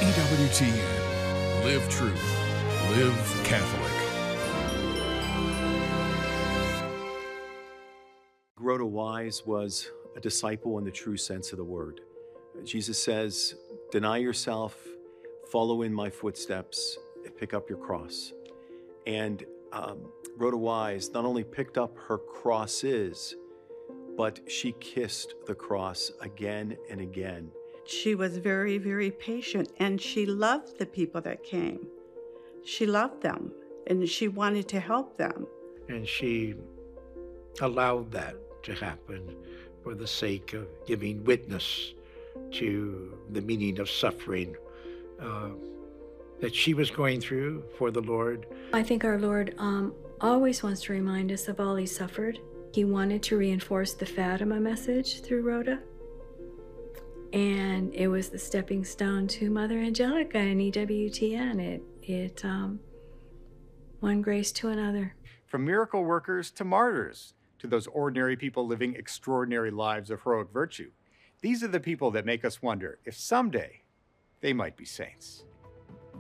EWTN. Live truth. Live Catholic. Rhoda Wise was a disciple in the true sense of the word. Jesus says, deny yourself, follow in my footsteps, and pick up your cross. And Rhoda Wise not only picked up her crosses, but she kissed the cross again and again. She was very, very patient, and she loved the people that came. She loved them, and she wanted to help them. And she allowed that to happen for the sake of giving witness to the meaning of suffering that she was going through for the Lord. I think our Lord always wants to remind us of all he suffered. He wanted to reinforce the Fatima message through Rhoda. And it was the stepping stone to Mother Angelica and EWTN. It one grace to another. From miracle workers to martyrs, to those ordinary people living extraordinary lives of heroic virtue. These are the people that make us wonder if someday they might be saints.